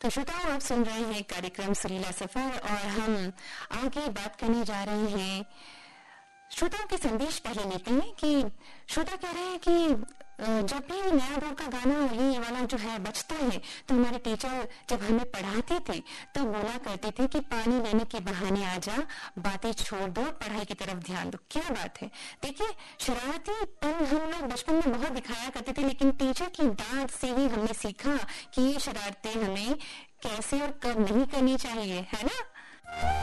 तो श्रोताओं, आप सुन रहे हैं कार्यक्रम सुरीला सफर और हम आगे बात करने जा रहे हैं। श्रोताओं के संदेश पहले लेते हैं कि श्रोता कह रहे हैं कि जब भी नया दौर का गाना ये वाला जो है बजता है तो हमारे टीचर जब हमें पढ़ाते थे तो बोला करते थे कि पानी लेने के बहाने आ जा, बातें छोड़ दो, पढ़ाई की तरफ ध्यान दो। क्या बात है। देखिए, शरारती पन हम लोग बचपन में बहुत दिखाया करते थे, लेकिन टीचर की डांट से ही हमने सीखा कि ये शरारतें हमें कैसे और कब नहीं करनी चाहिए, है ना।